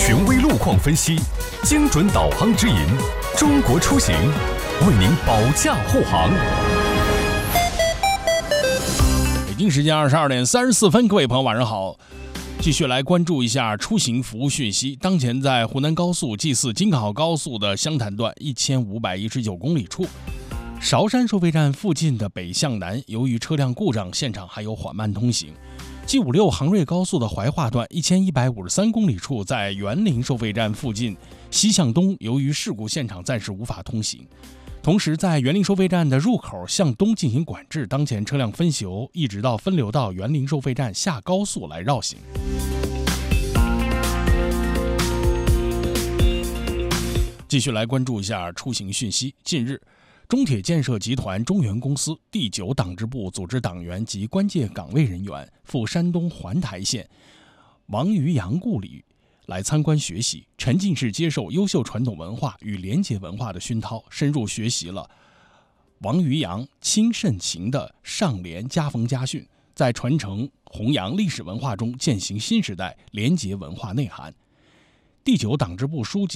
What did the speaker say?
权威路况分析，精准导航指引，中国出行为您保驾护航。 北京时间22点34分，各位朋友晚上好。继续来关注一下出行服务讯息。当前在湖南高速 G4 京港澳高速的湘潭段1519公里处，韶山收费站附近的北向南，由于车辆故障，现场还有缓慢通行。G56杭瑞高速的怀化段1153公里处，在园林收费站附近西向东，由于事故，现场暂时无法通行。同时，在园林收费站的入口向东进行管制，当前车辆分流，一直到分流到园林收费站下高速来绕行。继续来关注一下出行讯息。近日，中铁建设集团中原公司第9党支部组织党员及关键岗位人员赴山东环台县王渔洋故里来参观学习，沉浸式接受优秀传统文化与廉洁文化的熏陶，深入学习了王渔洋清慎情的上联家风家训，在传承弘扬历史文化中践行新时代廉洁文化内涵。第9党支部书记